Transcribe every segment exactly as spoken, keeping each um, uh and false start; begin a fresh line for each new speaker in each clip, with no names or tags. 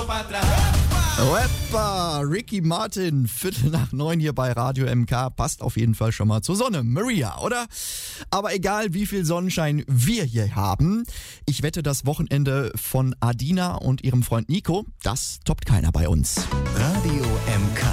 Rapper Ricky Martin, Viertel nach neun hier bei Radio M K, passt auf jeden Fall schon mal zur Sonne. Maria, oder? Aber egal, wie viel Sonnenschein wir hier haben, ich wette, das Wochenende von Adina und ihrem Freund Nico, das toppt keiner bei uns.
Radio M K.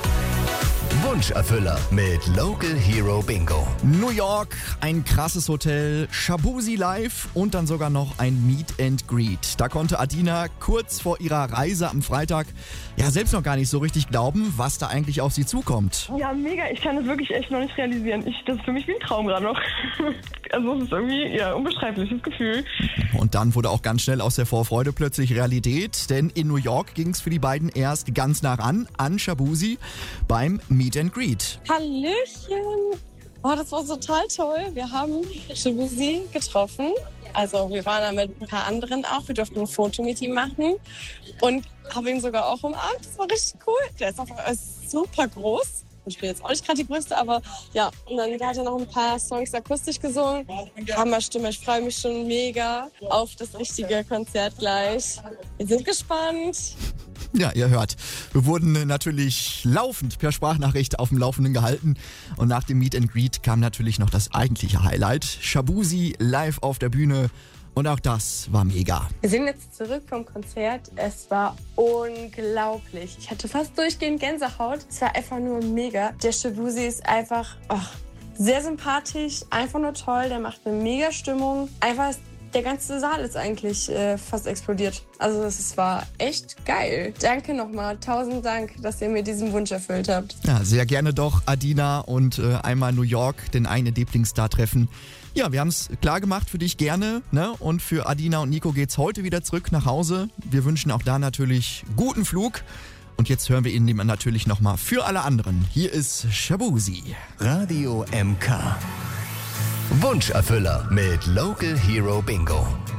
Wunscherfüller mit Local Hero Bingo.
New York, ein krasses Hotel, Shabuzi Live und dann sogar noch ein Meet and Greet. Da konnte Adina kurz vor ihrer Reise am Freitag ja selbst noch gar nicht so richtig glauben, was da eigentlich auf sie zukommt.
Ja, mega. Ich kann das wirklich echt noch nicht realisieren. Ich, das ist für mich wie ein Traum gerade noch. Also es ist irgendwie ja unbeschreibliches Gefühl.
Und dann wurde auch ganz schnell aus der Vorfreude plötzlich Realität, denn in New York ging es für die beiden erst ganz nah ran, an Shabuzi beim Meet and Greet.
Hallöchen! Oh, das war total toll. Wir haben Shabuzi getroffen. Also wir waren da mit ein paar anderen auch. Wir durften ein Foto mit ihm machen und haben ihn sogar auch umarmt. Das war richtig cool. Der ist auch super groß. Ich bin jetzt auch nicht gerade die Größte, aber ja. Und dann hat er noch ein paar Songs akustisch gesungen. Hammerstimme, ich freue mich schon mega auf das richtige Konzert gleich. Wir sind gespannt.
Ja, ihr hört, wir wurden natürlich laufend per Sprachnachricht auf dem Laufenden gehalten. Und nach dem Meet and Greet kam natürlich noch das eigentliche Highlight. Shabuzi live auf der Bühne. Und auch das war mega.
Wir sind jetzt zurück vom Konzert. Es war unglaublich. Ich hatte fast durchgehend Gänsehaut. Es war einfach nur mega. Der Shabuzi ist einfach oh, sehr sympathisch, einfach nur toll. Der macht eine mega Stimmung. Einfach der ganze Saal ist eigentlich äh, fast explodiert. Also es war echt geil. Danke nochmal. Tausend Dank, dass ihr mir diesen Wunsch erfüllt habt.
Ja, sehr gerne doch, Adina. Und äh, einmal New York, den einen Lieblingsstar treffen. Ja, wir haben es klar gemacht für dich gerne, ne? Und für Adina und Nico geht's heute wieder zurück nach Hause. Wir wünschen auch da natürlich guten Flug. Und jetzt hören wir ihn natürlich nochmal für alle anderen. Hier ist Shabuzi.
Radio M K. Wunscherfüller mit Local Hero Bingo.